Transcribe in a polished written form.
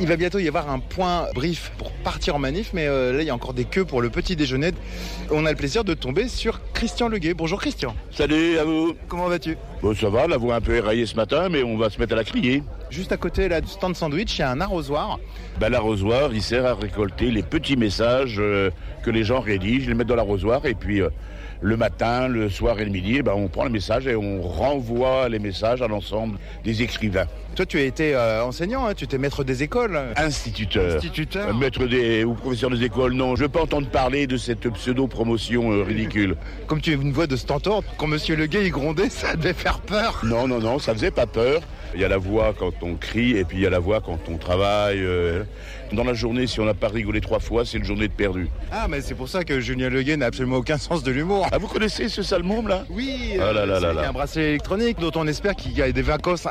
Il va bientôt y avoir un point brief pour partir en manif, mais là il y a encore des queues pour le petit déjeuner. On a le plaisir de tomber sur Christian Leguet. Bonjour Christian. Salut à vous. Comment vas-tu ? Bon, ça va, la voix un peu éraillée ce matin, mais on va se mettre à la crier. Juste à côté là, du stand sandwich, il y a un arrosoir. L'arrosoir, il sert à récolter les petits messages que les gens rédigent, les mettent dans l'arrosoir, et puis le matin, le soir et le midi, on prend les messages et on renvoie les messages à l'ensemble des écrivains. Toi, tu as été enseignant, hein, tu étais maître des écoles. Instituteur. Maître ou professeur des écoles, non. Je veux pas entendre parler de cette pseudo-promotion ridicule. Comme tu es une voix de stentor, quand Monsieur Leguet il grondait, ça devait faire peur. Non, ça faisait pas peur. Il y a la voix quand on crie et puis il y a la voix quand on travaille. Dans la journée, si on n'a pas rigolé 3 fois, c'est une journée de perdu. Ah, mais c'est pour ça que Julien Leguet n'a absolument aucun sens de l'humour. Ah, vous connaissez ce sale môme là ? Oui, il y a un bracelet électronique dont on espère qu'il y a des vacances